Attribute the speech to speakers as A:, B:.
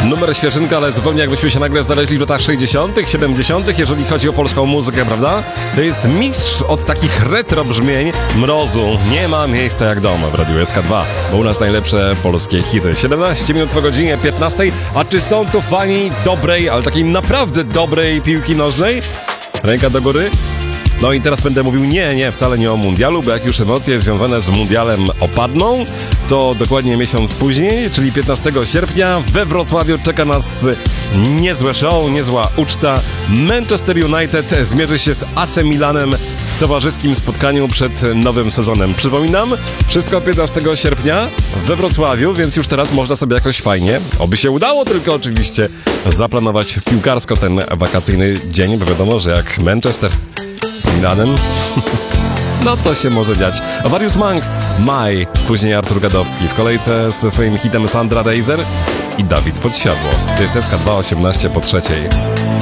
A: Numer świeżynka, ale zupełnie jakbyśmy się nagle znaleźli w latach 60., 70., jeżeli chodzi o polską muzykę, prawda? To jest mistrz od takich retro brzmień Mrozu. Nie ma miejsca jak dom w Radiu SK2, bo u nas najlepsze polskie hity. 17 minut po godzinie 15. A czy są to fani dobrej, ale takiej naprawdę dobrej piłki nożnej? Ręka do góry? No i teraz będę mówił nie, wcale nie o mundialu, bo jak już emocje związane z mundialem opadną, to dokładnie miesiąc później, czyli 15 sierpnia we Wrocławiu czeka nas niezłe show, niezła uczta. Manchester United zmierzy się z AC Milanem w towarzyskim spotkaniu przed nowym sezonem. Przypominam, wszystko 15 sierpnia we Wrocławiu, więc już teraz można sobie jakoś fajnie, oby się udało tylko oczywiście, zaplanować piłkarsko ten wakacyjny dzień, bo wiadomo, że jak Manchester z Milanem, no to się może dziać. Various Monks, Maj, później Artur Gadowski w kolejce ze swoim hitem Sandra Reiser i Dawid Podsiadło. To jest SK2 18 po 3.